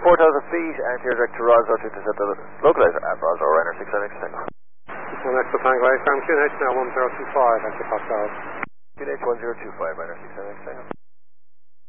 4,000 feet, and clear direct to Roswell to intercept the localizer at Roswell, Ryanair 676 Tango. So next to Tango Aircraft, QNH now 1025, that's your Pascal. QNH 1025, Ryanair 676 Tango.